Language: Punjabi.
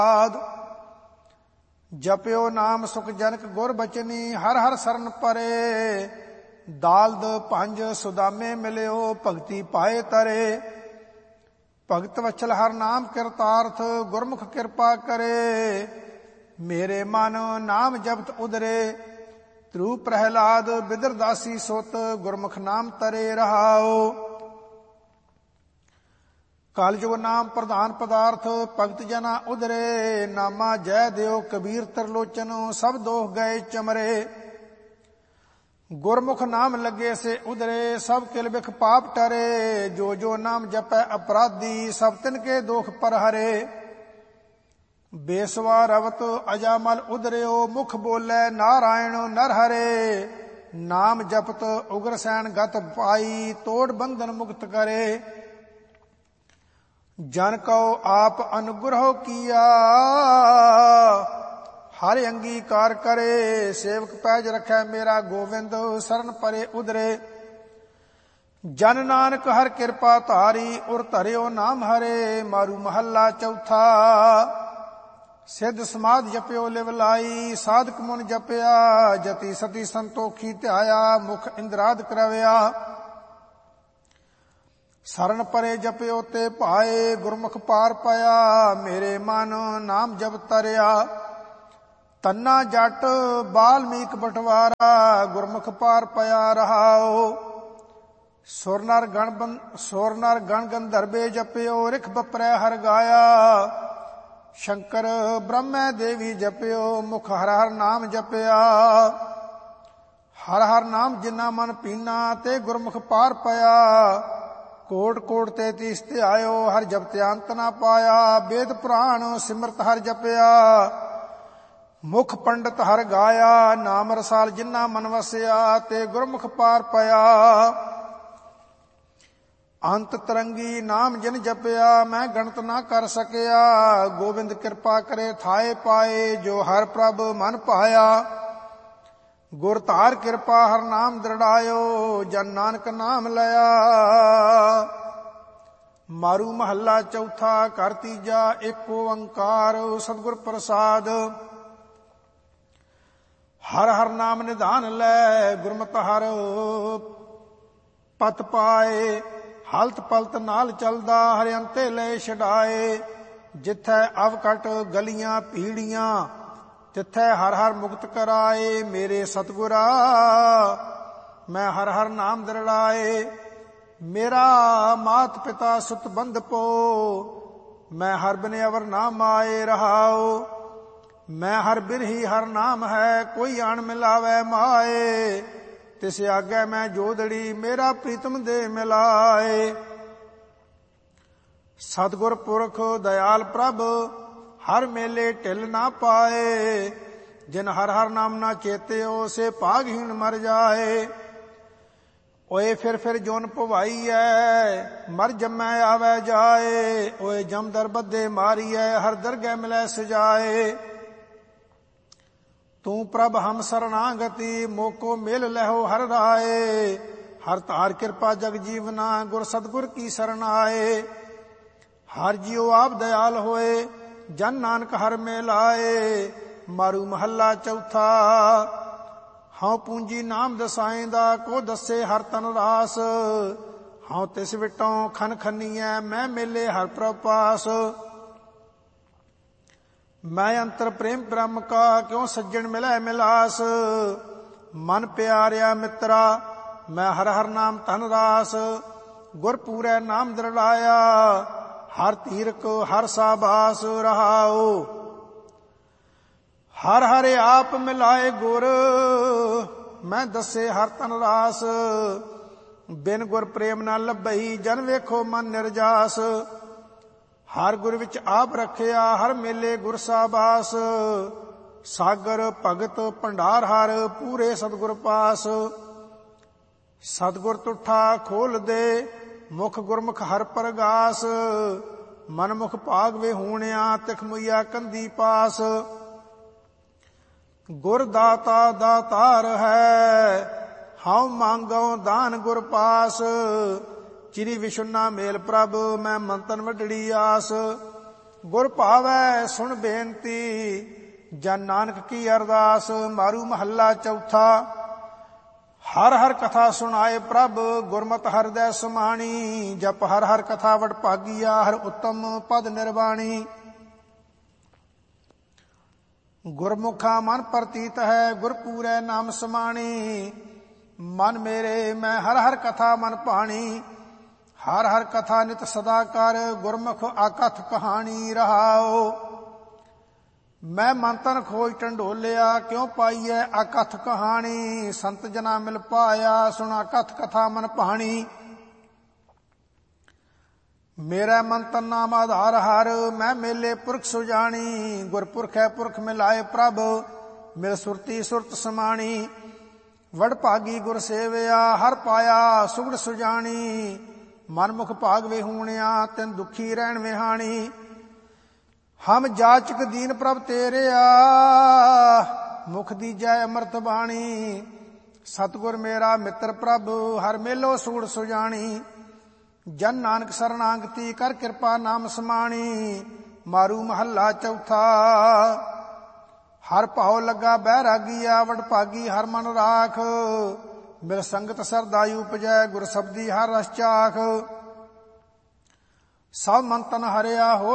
ਜਪਿਓ ਨਾਮ ਸੁਖ ਜਨਕ ਗੁਰ ਬਚਨੀ, ਹਰ ਹਰ ਸਰਨ ਪਰੇ। ਦਾਲਦ ਪੰਜ ਸੁਦਾਮੇ ਮਿਲਿਓ, ਭਗਤੀ ਪਾਏ ਤਰੇ। ਭਗਤ ਵਛਲ ਹਰ ਨਾਮ ਕਿਰਤਾਰਥ, ਗੁਰਮੁਖ ਕਿਰਪਾ ਕਰੇ। ਮੇਰੇ ਮਨ ਨਾਮ ਜਪਤ ਉਦਰੇ, ਧਰੂ ਪ੍ਰਹਿਲਾਦ ਬਿਦਰ ਦਾਸੀ ਸੁਤ। ਗੁਰਮੁਖ ਨਾਮ ਤਰੇ ਰਹਾਓ। ਕਲਯੁਗ ਨਾਮ ਪ੍ਰਧਾਨ ਪਦਾਰਥ, ਭਗਤ ਜਨਾ ਉਦਰੇ। ਨਾਮਾ ਜੈ ਦਿਓ ਕਬੀਰ ਤਰਲੋਚਨ, ਸਭ ਦੋਖ ਗਏ ਚਮਰੇ। ਗੁਰਮੁਖ ਨਾਮ ਲੱਗੇ ਸੇ ਉਦਰੇ, ਸਭ ਕਿਲ ਬਿਖ ਪਾਪ ਟਰੇ। ਜੋ ਜੋ ਨਾਮ ਜਪੈ ਅਪਰਾਧੀ, ਸਭ ਤਿਨ ਕੇ ਦੋਖ ਪਰ ਹਰੇ। ਬੇਸਵਾ ਰਵਤ ਅਜਾਮਲ ਉਦਰਿਓ, ਮੁਖ ਬੋਲੇ ਨਾਰਾਇਣ ਨਰ ਹਰੇ। ਨਾਮ ਜਪਤ ਉਗਰ ਸੈਨ ਗਤ ਪਾਈ, ਤੋੜ ਬੰਧਨ ਮੁਕਤ ਕਰੇ। ਜਨ ਕਉ ਆਪ ਅਨੁਗ੍ਰਹ ਕੀਆ, ਹਰ ਅੰਗੀਕਾਰ ਕਰੇ। ਸੇਵਕ ਪੈਜ ਰਖੈ ਮੇਰਾ ਗੋਵਿੰਦ, ਸਰਨ ਪਰੇ ਉਦਰੇ। ਜਨ ਨਾਨਕ ਹਰ ਕਿਰਪਾ ਧਾਰੀ, ਉਰ ਧਰਿਓ ਨਾਮ ਹਰੇ। ਮਾਰੂ ਮਹੱਲਾ ਚੌਥਾ। ਸਿੱਧ ਸਮਾਧ ਜਪਿਓ ਲਿਵ ਲਾਈ, ਸਾਧਕ ਮੁਨ ਜਪਿਆ। ਜਤੀ ਸਤੀ ਸੰਤੋਖੀ ਧਿਆਇਆ, ਮੁਖ ਇੰਦਰਾਦ ਕਰਵਿਆ। ਸਰਨ ਪਰੇ ਜਪਿਓ ਤੇ ਭਾਏ, ਗੁਰਮੁਖ ਪਾਰ ਪਾਇਆ। ਮੇਰੇ ਮਨ ਨਾਮ ਜਪ ਤਰਿਆ, ਤੰਨਾ ਜੱਟ ਬਾਲਮੀਕ ਬਟਵਾਰਾ। ਗੁਰਮੁਖ ਪਾਰ ਪਿਆ ਰਹਾਓ। ਸੁਰ ਨਰ ਗਣ ਗੰਧਰਵੇ ਜਪਿਓ, ਰਿਖ ਬਪਰੈ ਹਰ ਗਾਇਆ। ਸ਼ੰਕਰ ਬ੍ਰਹਮੈ ਦੇਵੀ ਜਪਿਓ, ਮੁਖ ਹਰ ਹਰ ਨਾਮ ਜਪਿਆ। ਹਰ ਹਰ ਨਾਮ ਜਿਨਾ ਮਨ ਪੀਨਾ, ਤੇ ਗੁਰਮੁਖ ਪਾਰ ਪਿਆ। ਕੋਟ ਕੋਟ 33 ਧਿਆਇਓ, ਹਰ ਜਪਤ ਅੰਤ ਨਾ ਪਾਇਆ। ਵੇਦ ਪੁਰਾਣ ਸਿਮਰਤ ਹਰ ਜਪਿਆ, ਮੁਖ ਪੰਡਤ ਹਰ ਗਾਇਆ। ਨਾਮ ਰਸਾਲ ਜਿਨਾ ਮਨ ਵਸਿਆ, ਤੇ ਗੁਰਮੁਖ ਪਾਰ ਪਿਆ। ਅੰਤ ਤਰੰਗੀ ਨਾਮ ਜਿਨ ਜਪਿਆ, ਮੈਂ ਗਣਤ ਨਾ ਕਰ ਸਕਿਆ। ਗੋਬਿੰਦ ਕਿਰਪਾ ਕਰੇ ਥਾਏ ਪਾਏ, ਜੋ ਹਰ ਪ੍ਰਭ ਮਨ ਭਾਇਆ। ਗੁਰ ਧਾਰ ਕਿਰਪਾ ਹਰ ਨਾਮ ਦ੍ਰਿੜਾਇਓ, ਜਨ ਨਾਨਕ ਨਾਮ ਲਿਆ। ਮਾਰੂ ਮਹੱਲਾ ਚੌਥਾ। ਘਰ ਤੀਜਾ। ਏਕ ਓੰਕਾਰ ਸਤਿਗੁਰ ਪ੍ਰਸਾਦ। ਹਰ ਹਰ ਨਾਮ ਨਿਧਾਨ ਲੈ, ਗੁਰਮਤਿ ਹਰ ਪਤ ਪਾਏ। ਹਲਤ ਪਲਤ ਨਾਲ ਚਲਦਾ, ਹਰਿ ਅੰਤੇ ਲੈ ਛਡਾਏ। ਜਿੱਥੈ ਅਵਕਟ ਗਲੀਆਂ ਪੀੜੀਆਂ, ਤਿੱਥੈ ਹਰ ਹਰ ਮੁਕਤ ਕਰਾਏ। ਮੇਰੇ ਸਤਿਗੁਰਾ ਮੈਂ ਹਰ ਹਰ ਨਾਮ ਦ੍ਰਿੜਾਏ। ਮੇਰਾ ਮਾਤ ਪਿਤਾ ਸੁਤ ਬੰਧਪੋ, ਮੈਂ ਹਰ ਬਿਨ ਅਵਰ ਨਾ ਮਾਏ ਰਹਾਓ। ਮੈਂ ਹਰ ਬਿਰਹੀ ਹਰ ਨਾਮ ਹੈ, ਕੋਈ ਆਣ ਮਿਲਾਵੇ ਮਾਏ। ਤਿਸ ਆਗੇ ਮੈਂ ਜੋਦੜੀ, ਮੇਰਾ ਪ੍ਰੀਤਮ ਦੇ ਮਿਲਾਏ। ਸਤਿਗੁਰ ਪੁਰਖ ਦਇਆਲ ਪ੍ਰਭ, ਹਰ ਮੇਲੇ ਢਿਲ ਨਾ ਪਾਏ। ਜਿਨ ਹਰ ਹਰ ਨਾਮ ਨਾ ਚੇਤਿਓ, ਸੇ ਭਾਗਹੀਣ ਮਰ ਜਾਏ। ਓਏ ਫਿਰ ਜੋਨ ਭਵਾਈਐ, ਮਰ ਜੰਮੈ ਆਵੈ ਜਾਏ। ਓਏ ਜਮਦਰ ਬੱਧੇ ਮਾਰੀਐ, ਹਰ ਦਰਗਹਿ ਮਿਲੈ ਸਜਾਏ। ਤੂੰ ਪ੍ਰਭ ਹਮ ਸਰਣਾਗਤੀ, ਮੋਕੋ ਮਿਲ ਲਹੋ ਹਰ ਰਾਏ। ਹਰ ਧਾਰ ਕਿਰਪਾ ਜਗ ਜੀਵਨਾ, ਗੁਰ ਸਤਿਗੁਰ ਕੀ ਸਰਣ ਆਏ। ਹਰ ਜੀਉ ਆਪ ਦਇਆਲ ਹੋਏ, ਜਨ ਨਾਨਕ ਹਰ ਮੇ ਲਾਏ। ਮਾਰੂ ਮਹੱਲਾ ਚੌਥਾ। ਹਉ ਪੂੰਜੀ ਨਾਮ ਦਸਾਇਂਦਾ, ਕੋ ਦੱਸੇ ਹਰ ਤਨ ਰਾਸ। ਹਉ ਤਿਸ ਵਿਟੋਂ ਖਨ ਖਨੀਐ, ਮੈਂ ਮੇਲੇ ਹਰ ਪ੍ਰਭ ਪਾਸ। ਮੈਂ ਅੰਤਰ ਪ੍ਰੇਮ ਬ੍ਰਹਮ ਕਾ, ਕਿਉ ਸੱਜਣ ਮਿਲੈ ਮਿਲਾਸ। ਮਨ ਪਿਆਰਿਆ ਮਿੱਤਰਾ, ਮੈਂ ਹਰ ਹਰ ਨਾਮ ਧਨ ਰਾਸ। ਗੁਰ ਪੂਰੈ ਨਾਮ ਦ੍ਰਿੜਾਇਆ, ਹਰ ਤੀਰਕ ਹਰ ਸਾਬਾਸ ਰਹਾਓ। ਹਰ ਹਰਿ ਆਪ ਮਿਲਾਏ ਗੁਰ, ਮੈਂ ਦੱਸੇ ਹਰ ਤਨ ਰਾਸ। ਬਿਨ ਗੁਰ ਪ੍ਰੇਮ ਨਾ ਲੱਭਈ, ਜਨ ਵੇਖੋ ਮਨ ਨਿਰਜਾਸ। ਹਰ ਗੁਰ ਵਿੱਚ ਆਪ ਰੱਖਿਆ, ਹਰ ਮੇਲੇ ਗੁਰ ਸਾਬਾਸ। ਸਾਗਰ ਭਗਤ ਭੰਡਾਰ ਹਰ, ਪੂਰੇ ਸਤਿਗੁਰ ਪਾਸ। ਸਤਿਗੁਰ ਤੁਠਾ ਖੋਲ ਦੇ, ਮੁਖ ਗੁਰਮੁਖ ਹਰ ਪ੍ਰਗਾਸ। ਮਨ ਮੁਖ ਭਾਗ ਵਿਹੂਣਿਆ, ਤਿਖ ਮੁਈਆ ਕੰਦੀ ਪਾਸ। ਗੁਰ ਦਾਤਾ ਦਾਤਾਰ ਹੈ, ਹਉ ਮੰਗਉ ਦਾਨ ਗੁਰ ਪਾਸ। ਚਿਰੀ ਵਿਸ਼ੁਨਾ ਮੇਲ ਪ੍ਰਭ, ਮੈਂ ਮੰਤਨ ਵੱਡੜੀ ਆਸ। ਗੁਰ ਭਾਵੈ ਸੁਣ ਬੇਨਤੀ, ਜਨ ਨਾਨਕ ਕੀ ਅਰਦਾਸ। ਮਾਰੂ ਮਹੱਲਾ ਚੌਥਾ। ਹਰ ਹਰ ਕਥਾ ਸੁਣਾਏ ਪ੍ਰਭ, ਗੁਰਮਤਿ ਹਿਰਦੈ ਸਮਾਣੀ। ਜਪ ਹਰ ਹਰ ਕਥਾ ਵਡ ਭਾਗੀਆ, ਹਰ ਉੱਤਮ ਪਦ ਨਿਰਵਾਣੀ। ਗੁਰਮੁਖਾ ਮਨ ਪ੍ਰਤੀਤ ਹੈ, ਗੁਰ ਪੂਰੈ ਨਾਮ ਸਮਾਣੀ। ਮਨ ਮੇਰੇ ਮੈਂ ਹਰ ਹਰ ਕਥਾ ਮਨ ਭਾਣੀ। ਹਰ ਹਰ ਕਥਾ ਨਿਤ ਸਦਾ ਕਰ, ਗੁਰਮੁਖ ਆਕਥ ਕਹਾਣੀ। ਰਹਾਓ ਮੈਂ ਮਨ ਤਨ ਖੋਜ ਟੰਡੋਲਿਆ, ਕਿਉ ਪਾਈਐ ਆਕਥ ਕਹਾਣੀ। ਸੰਤ ਜਨਾ ਮਿਲ ਪਾਇਆ, ਸੁਣਾ ਕਥ ਕਥਾ ਮਨ ਭਾਣੀ। ਮੇਰਾ ਮਨ ਤਨ ਨਾਮ ਆਧਾਰ ਹਰ, ਮੈਂ ਮੇਲੇ ਪੁਰਖ ਸੁਜਾਣੀ। ਗੁਰਪੁਰਖ ਹੈ ਪੁਰਖ ਮਿਲਾਏ ਪ੍ਰਭ, ਮਿਲ ਸੁਰਤੀ ਸੁਰਤ ਸਮਾਣੀ। ਵਡ ਭਾਗੀ ਗੁਰ ਸੇਵਿਆ, ਹਰ ਪਾਇਆ ਸੁਗੜ ਸੁਜਾਣੀ। ਮਨਮੁਖ ਭਾਗ ਵਿਹੂਣਿਆ, ਤਿਨ ਦੁਖੀ ਰਹਿਣ ਵਿਹਾਣੀ। ਹਮ ਜਾਚਕ ਦੀਨ ਪ੍ਰਭ ਤੇਰਿਆ, ਮੁਖ ਦੀਜੈ ਅੰਮ੍ਰਿਤ ਬਾਣੀ। ਸਤਿਗੁਰ ਮੇਰਾ ਮਿੱਤਰ ਪ੍ਰਭ, ਹਰ ਮੇਲੋ ਸੂੜ ਸੁਜਾਣੀ। ਜਨ ਨਾਨਕ ਸਰਨਾਗਤੀ, ਕਰ ਕਿਰਪਾ ਨਾਮ ਸਮਾਣੀ। ਮਾਰੂ ਮਹੱਲਾ ਚੌਥਾ। ਹਰ ਭਾਉ ਲੱਗਾ ਬੈਰਾਗੀਆ, ਵਡ ਭਾਗੀ ਹਰ ਮਨ ਰਾਖ। ਮਿਲ ਸੰਗਤ ਸਰਦਾਈ ਉਪਜੈ, ਗੁਰ ਸਬਦੀ ਹਰ ਰਸ ਚਾਖ। ਸਭ ਮਨ ਤਨ ਹਰਿਆ ਹੋ